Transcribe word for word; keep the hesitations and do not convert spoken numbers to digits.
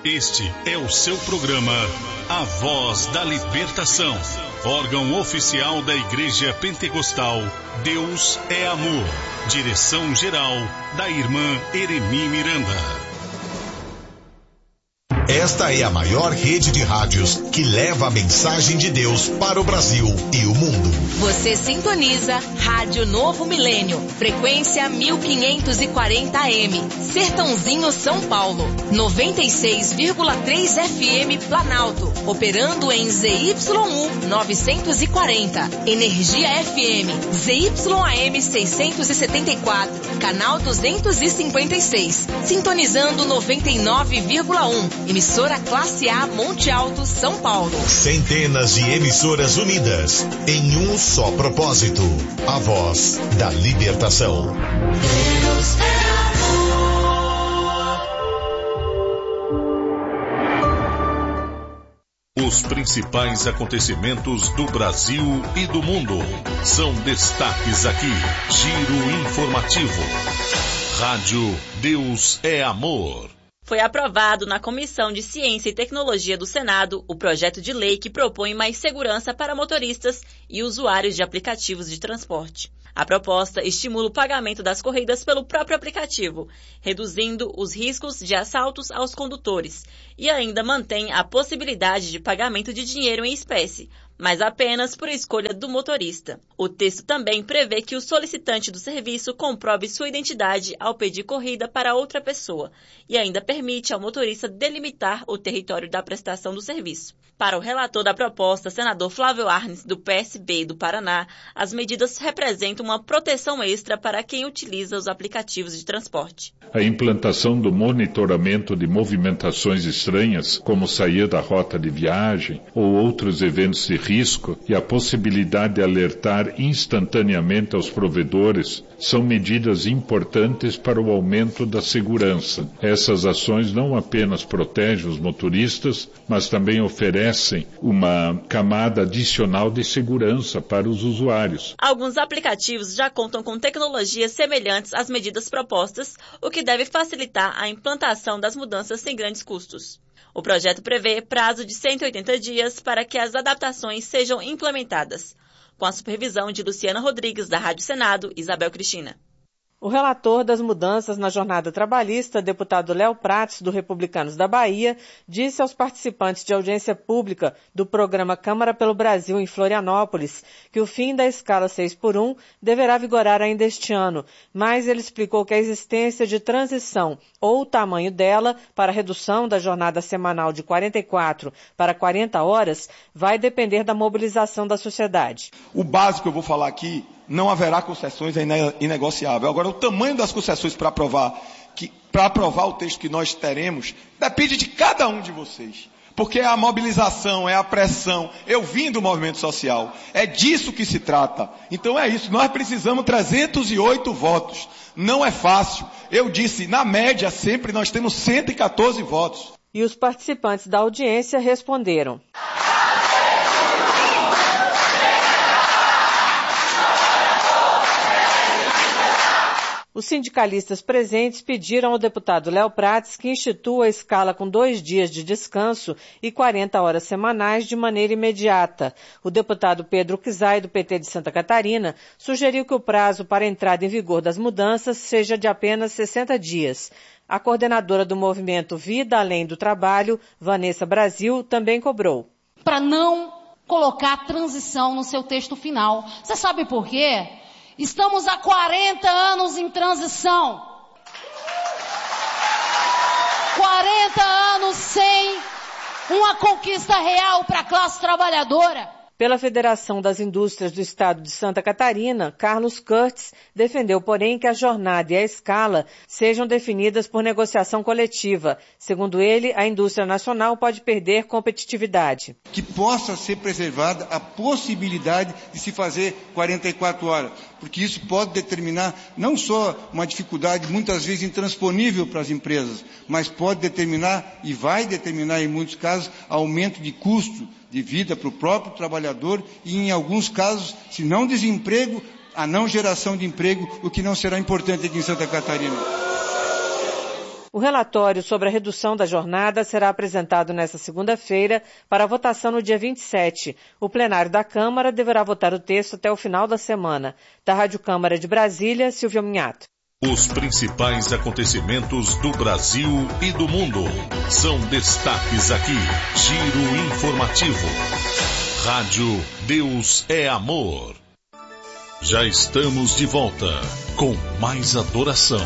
Este é o seu programa A Voz da Libertação, órgão oficial da Igreja Pentecostal Deus é Amor. Direção geral da irmã Eremi Miranda. Esta é a maior rede de rádios que leva a mensagem de Deus para o Brasil e o mundo. Você sintoniza Rádio Novo Milênio, frequência mil quinhentos e quarenta A M, Sertãozinho, São Paulo, noventa e seis vírgula três F M Planalto, operando em Z Y U novecentos e quarenta, Energia F M, Z Y A M seiscentos e setenta e quatro, canal duzentos e cinquenta e seis, sintonizando noventa e nove vírgula um, emissora Classe A Monte Alto, São Paulo. Centenas de emissoras unidas em um só propósito, a voz da libertação. Deus é amor. Os principais acontecimentos do Brasil e do mundo são destaques aqui. Giro informativo. Rádio Deus é Amor. Foi aprovado na Comissão de Ciência e Tecnologia do Senado o projeto de lei que propõe mais segurança para motoristas e usuários de aplicativos de transporte. A proposta estimula o pagamento das corridas pelo próprio aplicativo, reduzindo os riscos de assaltos aos condutores, e ainda mantém a possibilidade de pagamento de dinheiro em espécie, mas apenas por escolha do motorista. O texto também prevê que o solicitante do serviço comprove sua identidade ao pedir corrida para outra pessoa e ainda permite ao motorista delimitar o território da prestação do serviço. Para o relator da proposta, senador Flávio Arnes, do P S B do Paraná, as medidas representam uma proteção extra para quem utiliza os aplicativos de transporte. A implantação do monitoramento de movimentações estranhas, como sair da rota de viagem ou outros eventos de risco, e a possibilidade de alertar instantaneamente aos provedores são medidas importantes para o aumento da segurança. Essas ações não apenas protegem os motoristas, mas também oferecem uma camada adicional de segurança para os usuários. Alguns aplicativos já contam com tecnologias semelhantes às medidas propostas, o que deve facilitar a implantação das mudanças sem grandes custos. O projeto prevê prazo de cento e oitenta dias para que as adaptações sejam implementadas, com a supervisão de Luciana Rodrigues, da Rádio Senado, Isabel Cristina. O relator das mudanças na jornada trabalhista, deputado Léo Prates, do Republicanos da Bahia, disse aos participantes de audiência pública do programa Câmara pelo Brasil em Florianópolis que o fim da escala seis por um deverá vigorar ainda este ano, mas ele explicou que a existência de transição ou o tamanho dela para a redução da jornada semanal de quarenta e quatro para quarenta horas vai depender da mobilização da sociedade. O básico que eu vou falar aqui, não haverá concessões, é inegociável. Agora, o tamanho das concessões para aprovar, que, para aprovar o texto que nós teremos, depende de cada um de vocês. Porque é a mobilização, é a pressão. Eu vim do movimento social. É disso que se trata. Então é isso. Nós precisamos de trezentos e oito votos. Não é fácil. Eu disse, na média, sempre nós temos cento e quatorze votos. E os participantes da audiência responderam. Os sindicalistas presentes pediram ao deputado Léo Prates que institua a escala com dois dias de descanso e quarenta horas semanais de maneira imediata. O deputado Pedro Kizai, do P T de Santa Catarina, sugeriu que o prazo para a entrada em vigor das mudanças seja de apenas sessenta dias. A coordenadora do movimento Vida Além do Trabalho, Vanessa Brasil, também cobrou. Para não colocar transição no seu texto final. Você sabe por quê? Estamos há quarenta anos em transição. quarenta anos sem uma conquista real para a classe trabalhadora. Pela Federação das Indústrias do Estado de Santa Catarina, Carlos Curtis defendeu, porém, que a jornada e a escala sejam definidas por negociação coletiva. Segundo ele, a indústria nacional pode perder competitividade. Que possa ser preservada a possibilidade de se fazer quarenta e quatro horas, porque isso pode determinar não só uma dificuldade muitas vezes intransponível para as empresas, mas pode determinar, e vai determinar em muitos casos, aumento de custo de vida para o próprio trabalhador e, em alguns casos, se não desemprego, a não geração de emprego, o que não será importante aqui em Santa Catarina. O relatório sobre a redução da jornada será apresentado nesta segunda-feira para votação no dia vinte e sete. O plenário da Câmara deverá votar o texto até o final da semana. Da Rádio Câmara de Brasília, Silvia Minhato. Os principais acontecimentos do Brasil e do mundo são destaques aqui. Giro informativo. Rádio Deus é Amor. Já estamos de volta com mais adoração.